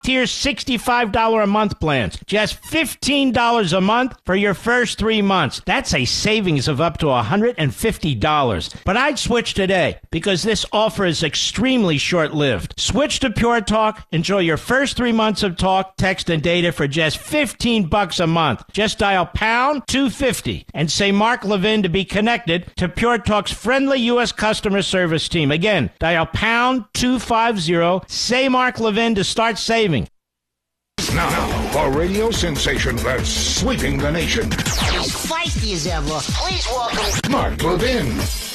tier $65 a month plans. Just $15 a month for your first 3 months. That's a savings of up to $150. But I'd switch today because this offer is extremely short-lived. Switch to Pure Talk. Enjoy your first 3 months of talk, text, and data for just $15 a month. Just dial pound 250 and say Mark Levin to be connected to Pure Talk's friendly U.S. customer service team. Again, dial pound 250, say Mark Levin to start saving. Now, a radio sensation that's sweeping the nation. As feisty as ever, please welcome Mark Levin.